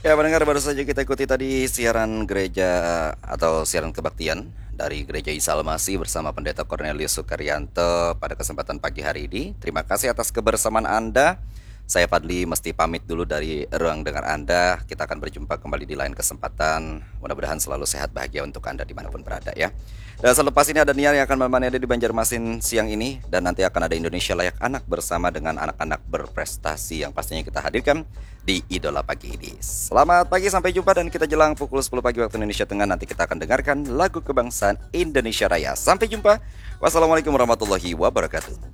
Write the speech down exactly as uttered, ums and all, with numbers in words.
Ya, pendengar baru saja kita ikuti tadi siaran gereja atau siaran kebaktian dari Gereja Isa Al-Masih bersama Pendeta Cornelius Sukaryanto pada kesempatan pagi hari ini. Terima kasih atas kebersamaan Anda. Saya Fadli mesti pamit dulu dari ruang dengar Anda. Kita akan berjumpa kembali di lain kesempatan. Mudah-mudahan selalu sehat bahagia untuk Anda dimanapun berada ya. Dan selepas ini ada Niar yang akan menemani Anda di Banjarmasin siang ini. Dan nanti akan ada Indonesia Layak Anak bersama dengan anak-anak berprestasi yang pastinya kita hadirkan di Idola Pagi ini. Selamat pagi, sampai jumpa dan kita jelang pukul sepuluh pagi waktu Indonesia Tengah. Nanti kita akan dengarkan lagu kebangsaan Indonesia Raya. Sampai jumpa. Wassalamualaikum warahmatullahi wabarakatuh.